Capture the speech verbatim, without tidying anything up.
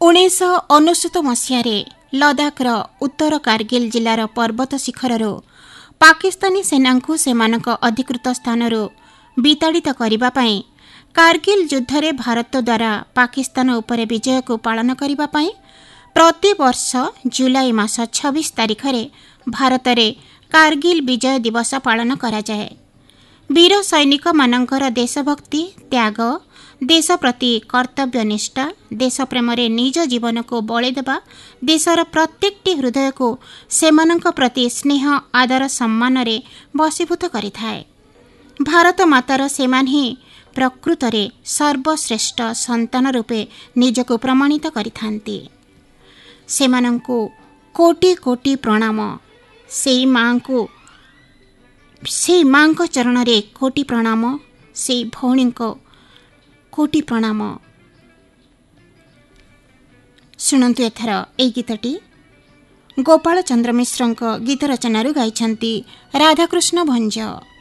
उन्नीस अनसठ मसीह लदाखर उत्तर कारगिल जिलार पर्वत शिखर पाकिस्तानी सेना को सेमानक अधिकृत स्थान विताड़ित करने कारगिल युद्ध रे भारत द्वारा पाकिस्तान उपर विजय को पालन करने प्रति वर्ष जुलाई मास छब्बीस तारिख रे भारत रे कारगिल विजय दिवस पालन करा जाए। वीर सैनिक मानकर देशभक्ति त्याग देश प्रति कर्तव्यनिष्ठा देश प्रेम रे निज जीवन को बलि देवा देशर प्रत्येकटी हृदय को सेमानक प्रति स्नेह आदर सम्मान रे वशीभूत करिथाए। भारत मातार सेमान ही प्रकृत रे सर्वश्रेष्ठ संतान रूपे निजको प्रमाणित करिथांती। सेमानंकु कोटि कोटि प्रणाम। से मां को से मां को चरण रे कोटि प्रणाम। से भौणी को कोटि प्रणाम। शुणन्तु एथर ए गीतटी गोपाल चंद्र मिश्रଙ୍କ गीत रचनारु गाइछन्ति राधाकृष्ण भंज।